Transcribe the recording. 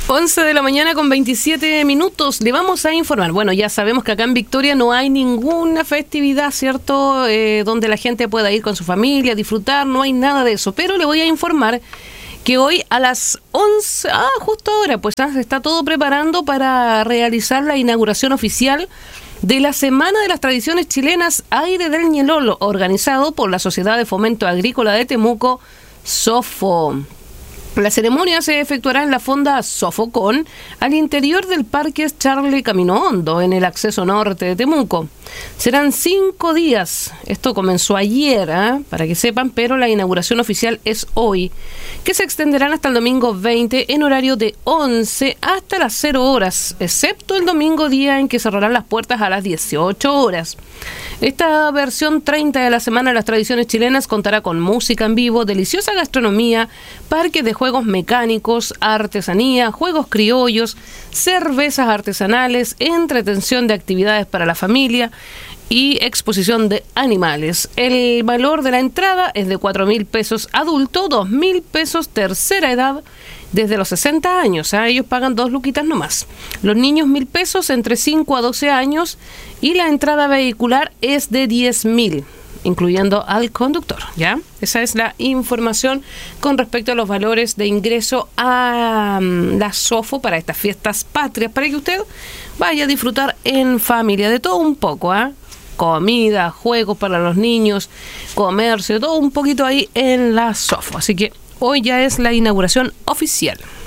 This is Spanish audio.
11 de la mañana con 27 minutos. Le vamos a informar. Bueno, ya sabemos que acá en Victoria no hay ninguna festividad, ¿cierto? Donde la gente pueda ir con su familia, disfrutar, no hay nada de eso. Pero le voy a informar que hoy a las 11, justo ahora, pues se está todo preparando para realizar la inauguración oficial de la Semana de las Tradiciones Chilenas Aire del Ñelolo, organizado por la Sociedad de Fomento Agrícola de Temuco, SOFO. La ceremonia se efectuará en la fonda Sofocón, al interior del Parque Charle Camino Hondo, en el acceso norte de Temuco. Serán 5 días. Esto comenzó ayer, para que sepan, pero la inauguración oficial es hoy, que se extenderán hasta el domingo 20 en horario de 11 hasta las 0 horas, excepto el domingo, día en que cerrarán las puertas a las 18 horas. Esta versión 30 de la Semana de las Tradiciones Chilenas contará con música en vivo, deliciosa gastronomía, parques de juegos mecánicos, artesanía, juegos criollos, cervezas artesanales, entretención de actividades para la familia y exposición de animales. El valor de la entrada es de 4.000 pesos adulto, 2.000 pesos tercera edad, desde los 60 años. Ellos pagan 2 luquitas nomás. Los niños 1.000 pesos entre 5 a 12 años y la entrada vehicular es de 10.000, incluyendo al conductor, ¿ya? Esa es la información con respecto a los valores de ingreso a la SOFO para estas fiestas patrias, para que usted vaya a disfrutar en familia de todo un poco, comida, juegos para los niños, comercio, todo un poquito ahí en la SOFO. Así que hoy ya es la inauguración oficial.